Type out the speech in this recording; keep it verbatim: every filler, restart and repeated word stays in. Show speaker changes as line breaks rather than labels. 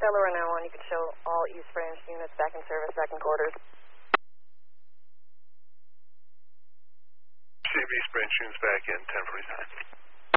Tyler one oh one, you can show all East Branch units back in service, back in quarters.
Receive East Branch units back in ten forty-nine.